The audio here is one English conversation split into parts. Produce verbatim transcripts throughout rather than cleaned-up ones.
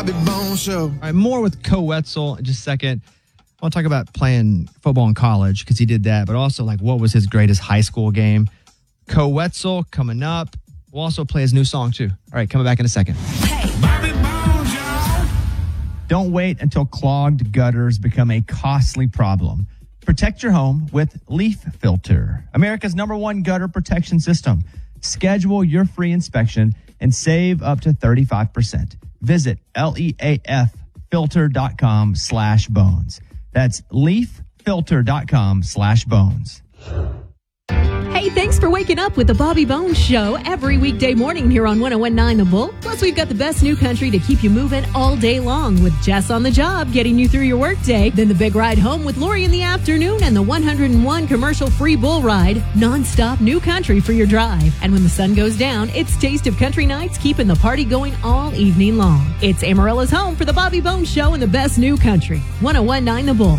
Bobby Bones Show. All right, more with Co Wetzel in just a second. I want to talk about playing football in college because he did that, but also like what was his greatest high school game. Co Wetzel coming up. We'll also play his new song too. All right, coming back in a second. Hey, Bobby Bones, y'all. Don't wait until clogged gutters become a costly problem. Protect your home with Leaf Filter, America's number one gutter protection system. Schedule your free inspection and save up to thirty-five percent. Visit leaffilter.com slash bones. That's leaffilter.com slash bones. Hey, thanks for waking up with the Bobby Bones Show every weekday morning here on one oh one point nine The Bull. Plus, we've got the best new country to keep you moving all day long with Jess on the job, getting you through your workday. Then the big ride home with Lori in the afternoon and the one hundred one commercial-free bull ride. Non-stop new country for your drive. And when the sun goes down, it's Taste of Country Nights, keeping the party going all evening long. It's Amarella's home for the Bobby Bones Show and the best new country. one oh one point nine The Bull.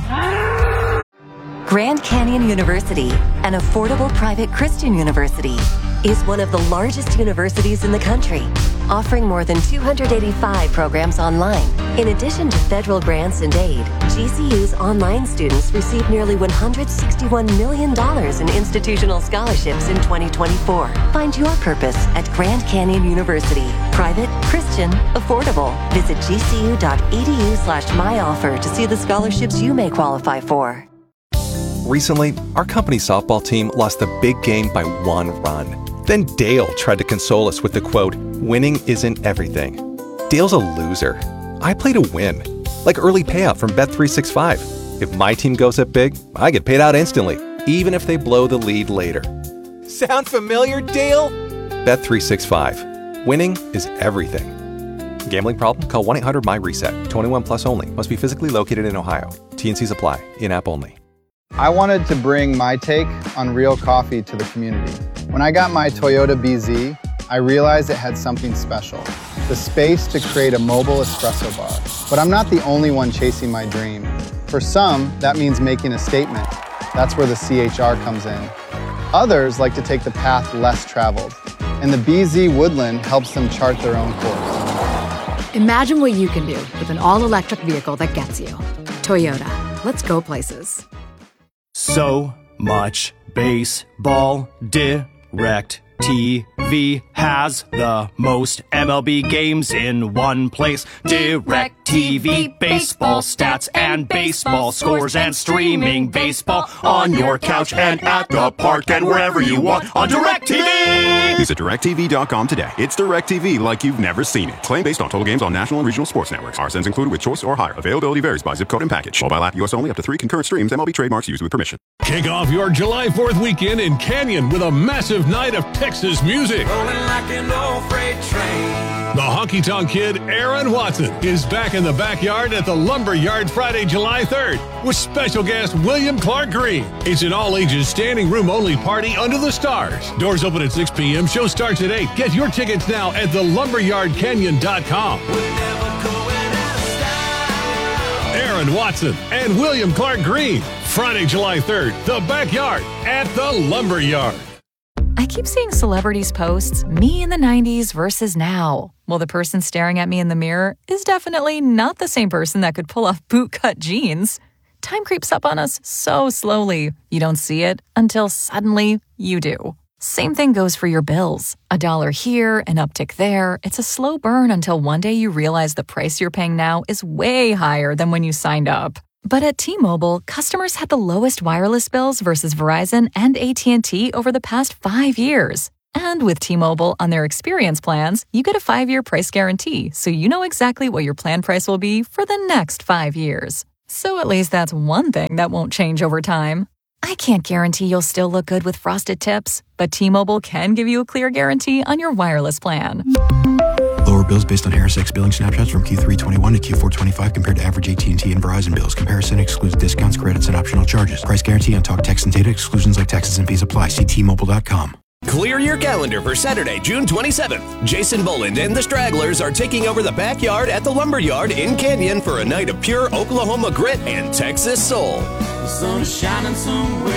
Grand Canyon University, an affordable private Christian university, is one of the largest universities in the country, offering more than two hundred eighty-five programs online. In addition to federal grants and aid, G C U's online students received nearly one hundred sixty-one million dollars in institutional scholarships in twenty twenty-four. Find your purpose at Grand Canyon University. Private, Christian, affordable. Visit gcu.edu slash myoffer to see the scholarships you may qualify for. Recently, our company softball team lost the big game by one run. Then Dale tried to console us with the quote, "Winning isn't everything." Dale's a loser. I play to win. Like early payout from Bet three sixty-five. If my team goes up big, I get paid out instantly, even if they blow the lead later. Sound familiar, Dale? Bet three sixty-five. Winning is everything. Gambling problem? Call one eight hundred my reset. twenty-one plus only. Must be physically located in Ohio. T and Cs apply. In-app only. I wanted to bring my take on real coffee to the community. When I got my Toyota B Z, I realized it had something special, the space to create a mobile espresso bar. But I'm not the only one chasing my dream. For some, that means making a statement. That's where the C H R comes in. Others like to take the path less traveled, and the B Z Woodland helps them chart their own course. Imagine what you can do with an all-electric vehicle that gets you. Toyota. Let's go places. So much baseball. Direct T V has the most M L B games in one place. Direct T V, baseball stats and baseball scores and streaming baseball on your couch and at the park and wherever you want on Direct T V. Visit direct t v dot com today. It's Direct T V like you've never seen it. Claim based on total games on national and regional sports networks. R S Ns included with choice or higher. Availability varies by zip code and package. Mobile app U S only, up to three concurrent streams. M L B trademarks used with permission. Kick off your July fourth weekend in Canyon with a massive night of Texas music. Rolling like an old freight train. The Honky Tonk Kid, Aaron Watson, is back in the backyard at the Lumber Yard Friday, July third with special guest William Clark Green. It's an all-ages standing room only party under the stars. Doors open at six p.m. Show starts at eight. Get your tickets now at the lumberyard canyon dot com. Aaron Watson and William Clark Green, Friday, July third, the backyard at the Lumber Yard. I keep seeing celebrities posts, me in the nineties versus now. Well, the person staring at me in the mirror is definitely not the same person that could pull off bootcut jeans. Time creeps up on us so slowly. You don't see it until suddenly you do. Same thing goes for your bills. A dollar here, an uptick there. It's a slow burn until one day you realize the price you're paying now is way higher than when you signed up. But at T-Mobile, customers had the lowest wireless bills versus Verizon and A T and T over the past five years. And with T-Mobile on their experience plans, you get a five-year price guarantee, so you know exactly what your plan price will be for the next five years. So at least that's one thing that won't change over time. I can't guarantee you'll still look good with frosted tips, but T-Mobile can give you a clear guarantee on your wireless plan. Lower bills based on Harris X billing snapshots from Q three twenty-one to Q four twenty-five compared to average A T and T and Verizon bills. Comparison excludes discounts, credits, and optional charges. Price guarantee on talk, text, and data. Exclusions like taxes and fees apply. See T Mobile dot com. Clear your calendar for Saturday, June twenty-seventh. Jason Boland and the Stragglers are taking over the backyard at the Lumber Yard in Canyon for a night of pure Oklahoma grit and Texas soul. The sun is shining somewhere.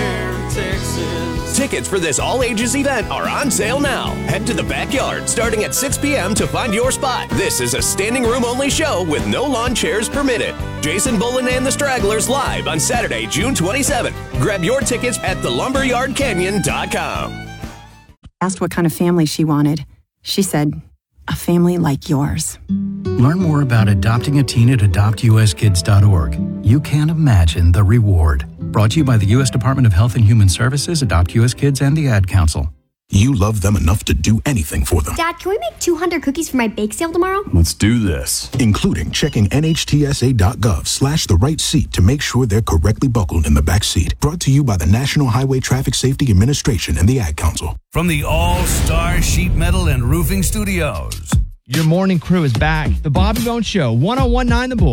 Texas. Tickets for this all-ages event are on sale now. Head to the backyard starting at six p.m. to find your spot. This is a standing room only show with no lawn chairs permitted. Jason Bolin and the Stragglers live on Saturday, June twenty-seventh. Grab your tickets at the lumberyard canyon dot com. Asked what kind of family she wanted. She said, a family like yours. Learn more about adopting a teen at adopt u s kids dot org. You can't imagine the reward. Brought to you by the U S Department of Health and Human Services, Adopt U S Kids, and the Ad Council. You love them enough to do anything for them. Dad, can we make two hundred cookies for my bake sale tomorrow? Let's do this. Including checking N H T S A dot gov slash the right seat to make sure they're correctly buckled in the back seat. Brought to you by the National Highway Traffic Safety Administration and the Ad Council. From the All-Star Sheet Metal and Roofing Studios. Your morning crew is back. The Bobby Bones Show, one oh one point nine The Bull.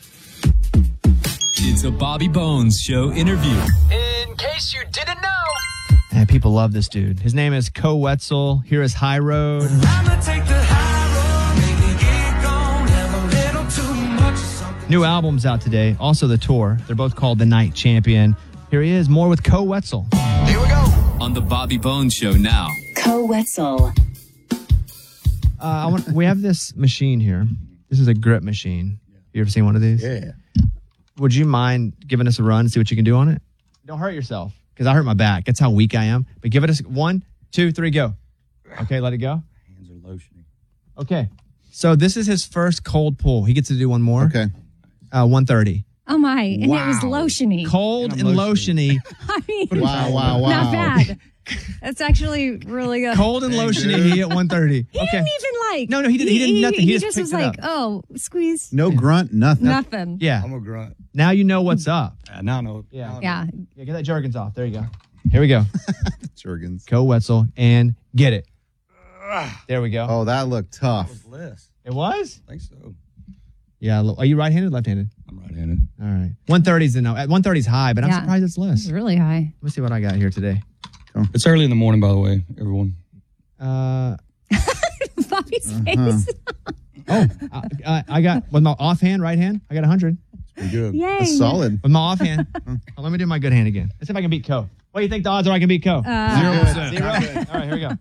It's a Bobby Bones Show interview. In case you didn't know. And people love this dude. His name is Co Wetzel. Here is High Road. I'ma take the high road, make me get gone, have a little too much of something. New albums out today. Also the tour. They're both called The Night Champion. Here he is, more with Co Wetzel. Here we go. On the Bobby Bones Show now. Co Wetzel. Uh, I want, we have this machine here. This is a grip machine. You ever seen one of these? Yeah. Would you mind giving us a run, see what you can do on it? Don't hurt yourself, because I hurt my back. That's how weak I am. But give it a one, two, three, go. Okay, let it go. Hands are lotioning. Okay. So this is his first cold pull. He gets to do one more. Okay. Uh, one thirty. Oh, my. And Wow. it was lotiony. Cold and, and lotiony. I mean, Wow, wow, wow. not bad. That's actually really good. Cold and lotiony he at one thirty. He Okay. didn't even like. No, no, he did- he did nothing. He just picked was it like, up. oh, squeeze. No grunt, nothing. Nothing. Yeah. I'm a grunt. Now you know what's up. Uh, now I know. Yeah. Yeah. Yeah, get that Jergens off. There you go. Here we go. Jergens. Co Wetzel and get it. There we go. Oh, that looked tough. It was? I think so. Yeah. lo- Are you right-handed or left-handed? I'm right-handed. All right. one thirty is the no. At one thirty is high, but I'm Yeah. surprised it's less. It's really high. Let me see what I got here today. It's early in the morning, by the way, everyone. Uh, Bobby's Uh-huh. face. oh, I, I, I got, with my offhand, right hand, I got one hundred. Pretty good. Yay. That's solid. With my offhand. Oh, let me do my good hand again. Let's see if I can beat Co. What do you think the odds are I can beat Co? Uh, Zero percent. Zero? All right, here we go.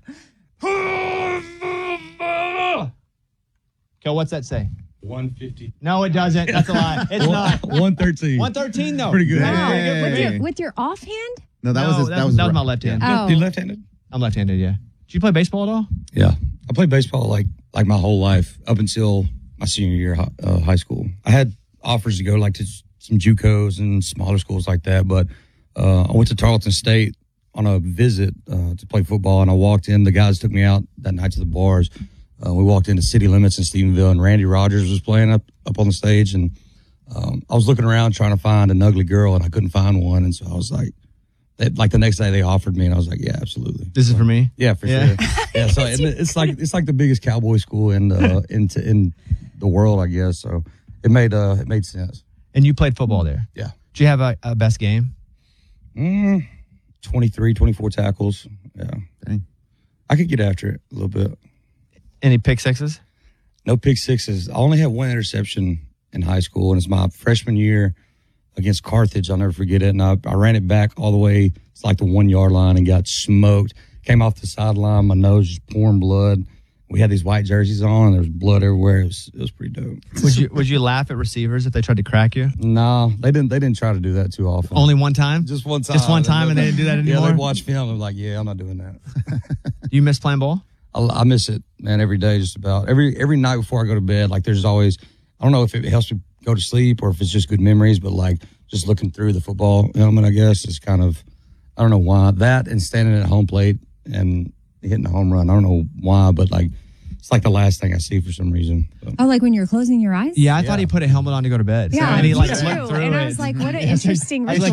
Co, what's that say? one fifty. No, it doesn't. That's a lie. It's not. one thirteen. one thirteen, though. Pretty good. Wow. Hey. With your, with your offhand? No, that No, was his, that- that was that was right. my left hand. Oh. You left-handed? I'm left-handed, yeah. Did you play baseball at all? Yeah. I played baseball like like my whole life up until my senior year of uh, high school. I had offers to go like to some JUCOs and smaller schools like that, but uh, I went to Tarleton State on a visit uh, to play football, and I walked in. The guys took me out that night to the bars. Uh, we walked into City Limits in Stephenville, and Randy Rogers was playing up up on the stage, and um, I was looking around trying to find an ugly girl, and I couldn't find one, and so I was like, that, like the next day they offered me, and I was like, yeah, absolutely. This is for me? Yeah, for Yeah. sure. Yeah, so and it's like it's like the biggest cowboy school in the in, in the world, I guess. So it made uh it made sense. And you played football there? Yeah. Did you have a, a best game? Mm, twenty-three, twenty-four tackles. Yeah. Dang. I could get after it a little bit. Any pick sixes? No pick sixes. I only had one interception in high school, and it's my freshman year against Carthage. I'll never forget it. And I, I ran it back all the way to like the one yard line and got smoked. Came off the sideline, my nose just pouring blood. We had these white jerseys on, and there was blood everywhere. It was, it was pretty dope. Would you Would you laugh at receivers if they tried to crack you? No, they didn't. They didn't try to do that too often. Only one time? Just one time. Just one time, and they didn't do that anymore? Yeah, they watch film. I'm like, yeah, I'm not doing that. Do you miss playing ball? I, I miss it, man. Every day, just about every every night before I go to bed. Like, there's always. I don't know if it helps me go to sleep or if it's just good memories, but like just looking through the football helmet, I guess, is kind of. I don't know why that and standing at home plate and hitting a home run. I don't know why, but like it's like the last thing I see for some reason. So. Oh, like when you're closing your eyes? Yeah, I thought he put a helmet on to go to bed. Yeah, and he me like too. went through And it. I was like, what an interesting I was like,